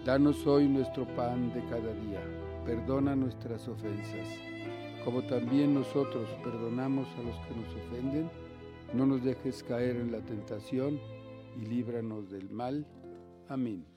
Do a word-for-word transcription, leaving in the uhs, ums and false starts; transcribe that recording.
Danos hoy nuestro pan de cada día. Perdona nuestras ofensas, como también nosotros perdonamos a los que nos ofenden. No nos dejes caer en la tentación y líbranos del mal. Amén.